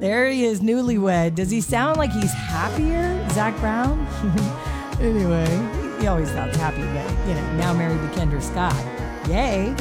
There he is, newlywed. Does he sound like he's happier, Zach Brown? Anyway, he always sounds happy, but, now married to Kendra Scott. Yay.